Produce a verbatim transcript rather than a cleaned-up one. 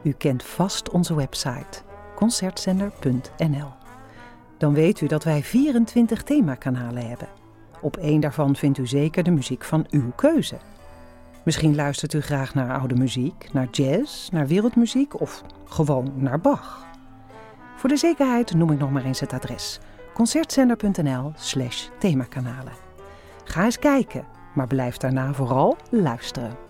U kent vast onze website concertzender punt n l. Dan weet u dat wij vierentwintig themakanalen hebben. Op één daarvan vindt u zeker de muziek van uw keuze. Misschien luistert u graag naar oude muziek, naar jazz, naar wereldmuziek of gewoon naar Bach. Voor de zekerheid noem ik nog maar eens het adres: concertzender punt n l slash themakanalen. Ga eens kijken, maar blijf daarna vooral luisteren.